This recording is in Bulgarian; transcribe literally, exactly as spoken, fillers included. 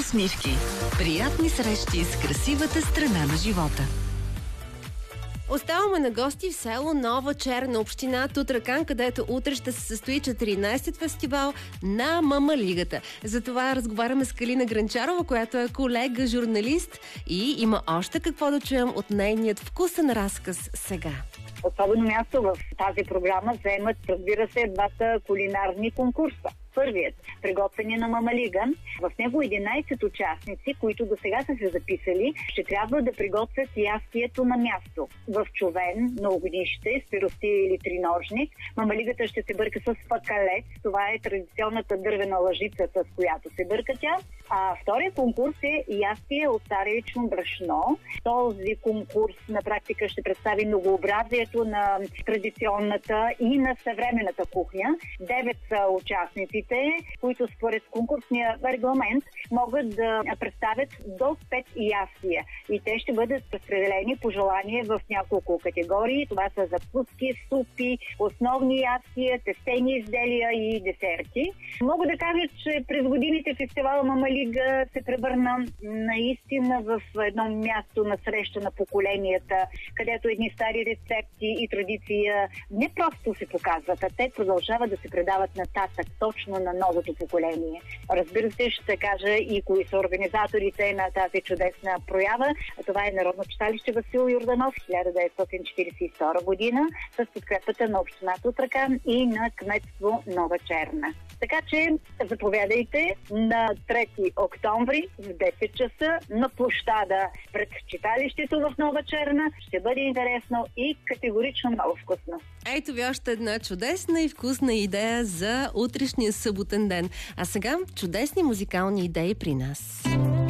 Усмивки. Приятни срещи с красивата страна на живота. Оставаме на гости в село Нова Черна, община Тутракан, където утре ще се състои четиринайсети фестивал на Мамалигата. Затова разговаряме с Калина Гранчарова, която е колега, журналист и има още какво да чуем от нейният вкусен разказ сега. Особено място в тази програма заемат, разбира се, двата кулинарни конкурса. Първият – приготвяне на мамалига. В него единайсет участници, които до сега са се записали, ще трябва да приготвят ястието на място. В човен, на огнище, с пиростия или триножник. Мамалигата ще се бърка с факалец. Това е традиционната дървена лъжица, с която се бърка тя. А втория конкурс е ястие от царевично брашно. Този конкурс на практика ще представи многообразието на традиционната и на съвременната кухня. Девет са участници, които според конкурсния регламент могат да представят до пет ястия. И те ще бъдат разпределени по желание в няколко категории. Това са закуски, супи, основни ястия, тестени изделия и десерти. Мога да кажа, че през годините фестивала Мамалига се превърна наистина в едно място на среща на поколенията, където едни стари рецепти и традиция не просто се показват, а те продължават да се предават нататък, точно на новото поколение. Разбира се, ще кажа и кои са организаторите на тази чудесна проява. Това е Народно читалище Васил Йорданов, хиляда деветстотин четирийсет и втора година, с подкрепата на община Тутракан и на кметство Нова Черна. Така че заповядайте на трети октомври в десет часа на площада пред читалището в Нова Черна. Ще бъде интересно и категорично много вкусно. Ето ви още една чудесна и вкусна идея за утрешния съботен ден. А сега чудесни музикални идеи при нас.